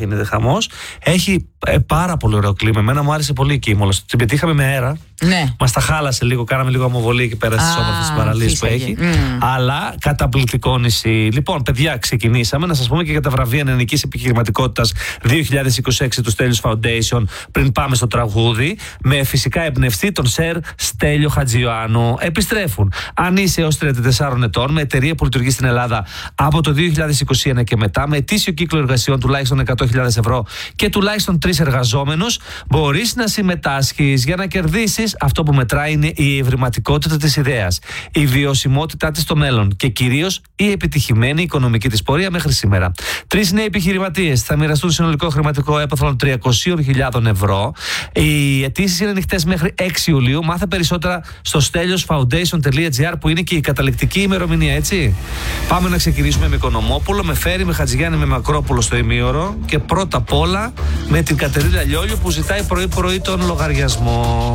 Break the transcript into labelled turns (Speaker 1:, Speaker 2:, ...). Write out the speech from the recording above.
Speaker 1: γίνεται χαμός. Έχει πάρα πολύ ωραίο κλίμα. Εμένα μου άρεσε πολύ εκεί η Ήμολα. Την πετύχαμε με αέρα.
Speaker 2: Ναι.
Speaker 1: Μας τα χάλασε λίγο, κάναμε λίγο αμοβολή εκεί πέρα στις όμορφες παραλίες που έχει. Αλλά καταπληκτικό νησί. Λοιπόν, παιδιά, ξεκινήσαμε να σας πούμε και για τα βραβεία νεανικής επιχειρηματικότητας 2026 του Στέλιους Foundation. Πριν πάμε στο τραγούδι, με φυσικά εμπνευστή τον Σερ Στέλιο Χατζιωάννου. Επιστρέφουν. Αν είσαι έως 34 ετών, με εταιρεία που λειτουργεί στην Ελλάδα από το 2021 και μετά, με ετήσιο κύκλο εργασιών τουλάχιστον 100.000 ευρώ και τουλάχιστον 3 εργαζόμενους, μπορείς να συμμετάσχεις για να κερδίσεις. Αυτό που μετράει είναι η ευρηματικότητα της ιδέας, η βιωσιμότητά της στο μέλλον και κυρίως η επιτυχημένη οικονομική της πορεία μέχρι σήμερα. 3 νέοι επιχειρηματίες θα μοιραστούν συνολικό χρηματικό έπαθλο 300.000 ευρώ. Οι αιτήσεις είναι ανοιχτές μέχρι 6 Ιουλίου. Μάθε περισσότερα στο steliosfoundation.gr που είναι και η καταληκτική ημερομηνία, έτσι. Πάμε να ξεκινήσουμε με Οικονομόπουλο, με Φέρη, με Χατζηγιάννη, με Μακρόπουλο στο ημίωρο και πρώτα απ' όλα με την Κατερίνα Λιόλιο που ζητάει πρωί-πρωί τον λογαριασμό.